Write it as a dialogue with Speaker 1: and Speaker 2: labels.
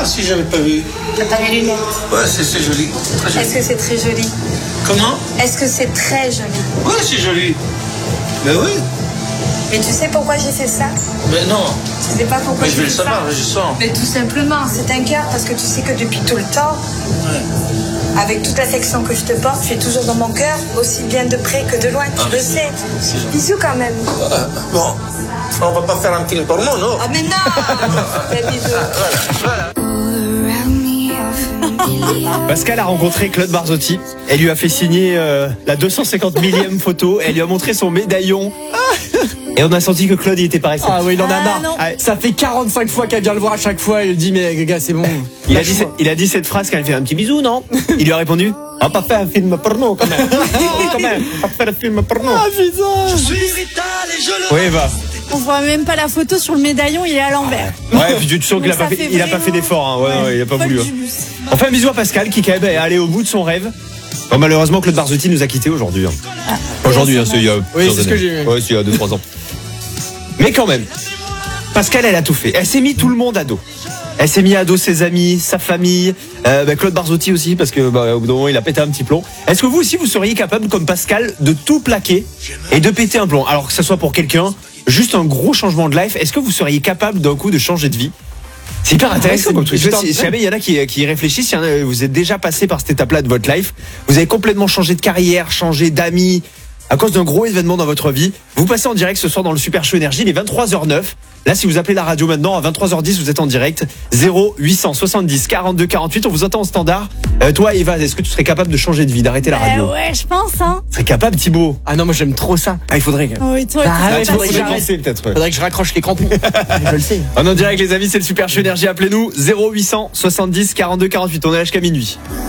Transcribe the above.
Speaker 1: Ah, si, j'avais pas vu.
Speaker 2: T'as pas les lunettes?
Speaker 1: Ouais, c'est joli. Très joli.
Speaker 2: Est-ce que c'est très joli?
Speaker 1: Comment?
Speaker 2: Est-ce que c'est très joli?
Speaker 1: Ouais, c'est joli. Ben oui.
Speaker 2: Mais tu sais pourquoi j'ai fait ça?
Speaker 1: Mais non.
Speaker 2: Tu sais pas pourquoi
Speaker 1: Mais je vais le
Speaker 2: fait ça?
Speaker 1: savoir, je sens.
Speaker 2: Mais tout simplement, c'est un cœur parce que tu sais que depuis tout le temps, avec toute l'affection que je te porte, tu es toujours dans mon cœur, aussi bien de près que de loin, tu le sais. Bisous quand même.
Speaker 1: Bon, on va pas faire un film porno, non?
Speaker 2: Ah mais non. Des bisous.
Speaker 1: Voilà.
Speaker 3: Pascal a rencontré Claude Barzotti. Elle lui a fait signer la 250 millième photo. Elle lui a montré son médaillon. Et on a senti que Claude il était pas resté.
Speaker 4: Ah oui, il en a marre.
Speaker 3: non.
Speaker 4: Ça fait 45 fois qu'elle vient le voir à chaque fois. Il dit mais les gars, c'est bon.
Speaker 3: Il a dit cette phrase quand elle fait un petit bisou, non? Il lui a répondu: on va pas faire un film porno quand même. Quand même, on va pas faire un film porno.
Speaker 4: Ah putain.
Speaker 3: Oui, va.
Speaker 5: On voit même pas la photo sur le médaillon, il est à l'envers.
Speaker 3: Ouais, puis tu sens qu'il a
Speaker 5: Donc
Speaker 3: pas
Speaker 5: ça
Speaker 3: fait,
Speaker 5: fait
Speaker 3: il a pas fait
Speaker 5: vraiment-
Speaker 3: d'effort. Hein. Ouais, non, il a pas voulu.
Speaker 5: du
Speaker 3: Hein.
Speaker 5: bus.
Speaker 3: On fait un bisou à Pascal qui quand même est allé au bout de son rêve. Bon, malheureusement, Claude Barzotti nous a quittés aujourd'hui. Hein. Aujourd'hui, hein, c'est il y a
Speaker 4: Oui,
Speaker 3: plusieurs
Speaker 4: c'est ce que
Speaker 3: années.
Speaker 4: j'ai vu.
Speaker 3: Ouais, c'est il y a 2-3 ans. Mais quand même, Pascal, elle a tout fait. Elle s'est mis tout le monde à dos. Elle s'est mis à dos ses amis, sa famille, Claude Barzotti aussi, parce que au bout d'un moment, il a pété un petit plomb. Est-ce que vous aussi, vous seriez capable, comme Pascal, de tout plaquer et de péter un plomb? Alors que ce soit pour quelqu'un, juste un gros changement de life, est-ce que vous seriez capable d'un coup de changer de vie? C'est hyper intéressant comme truc. Si jamais il y en a qui y réfléchissent, si vous êtes déjà passé par cette étape-là de votre life, vous avez complètement changé de carrière, changé d'amis, à cause d'un gros événement dans votre vie, vous passez en direct ce soir dans le Super Show Énergie, il est 23h09. Là, si vous appelez la radio maintenant, à 23h10, vous êtes en direct. 0870 42 48, on vous attend au standard. Toi, Eva, est-ce que tu serais capable de changer de vie, d'arrêter la radio?
Speaker 5: Ouais, je pense, hein.
Speaker 3: Tu serais capable, Thibaut?
Speaker 4: Ah non, moi j'aime trop ça. Ah, il faudrait que.
Speaker 5: Oui, toi,
Speaker 4: Ah,
Speaker 5: tu
Speaker 4: ouais,
Speaker 5: sais
Speaker 4: tu
Speaker 5: pas
Speaker 4: vois,
Speaker 5: si-
Speaker 4: j'arrête.
Speaker 3: peut-être.
Speaker 4: Faudrait que je raccroche les crampons. Je le sais.
Speaker 3: On est en direct, les amis, c'est le Super Show Énergie. Appelez-nous 0870 42 48. On est là jusqu'à minuit.